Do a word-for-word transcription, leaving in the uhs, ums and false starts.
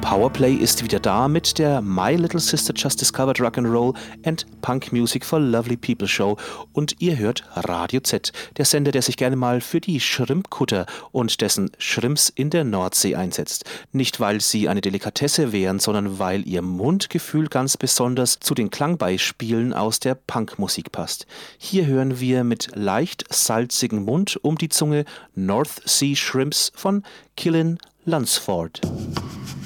Powerplay ist wieder da mit der My Little Sister Just Discovered Rock'n'Roll and Punk Music for Lovely People Show und ihr hört Radio Z, der Sender, der sich gerne mal für die Schrimpkutter und dessen Shrimps in der Nordsee einsetzt. Nicht, weil sie eine Delikatesse wären, sondern weil ihr Mundgefühl ganz besonders zu den Klangbeispielen aus der Punkmusik passt. Hier hören wir mit leicht salzigem Mund um die Zunge North Sea Shrimps von Killin Lunsford.